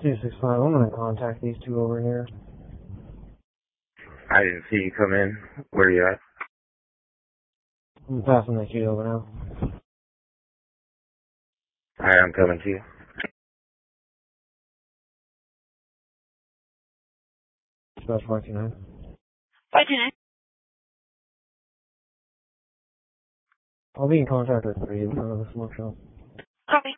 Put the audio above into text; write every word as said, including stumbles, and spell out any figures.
two six five, I'm going to contact these two over here. I didn't see you come in. Where are you at? I'm passing that key over now. Alright, I'm coming to you. Special five two nine. five two nine. I'll be in contact with you in front of the smoke shop. Copy.